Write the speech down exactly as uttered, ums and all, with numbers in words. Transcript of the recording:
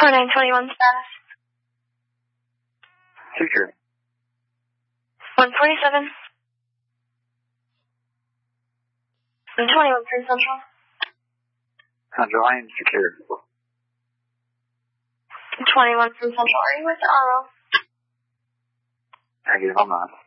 four nine twenty-one status. Secure. one forty-seven. one twenty-one for Central. Central line secure. twenty-one from Central. Are you with Arrow? Negative, I'm not.